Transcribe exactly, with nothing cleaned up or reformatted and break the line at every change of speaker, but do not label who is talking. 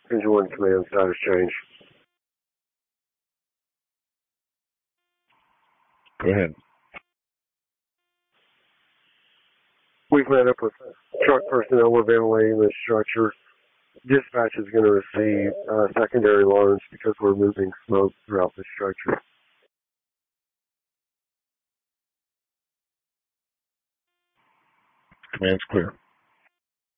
Engine one command status change.
Go ahead.
We've met up with truck personnel. We're ventilating the structure. Dispatch is going to receive uh, secondary alarms because we're moving smoke throughout the structure.
Command's clear.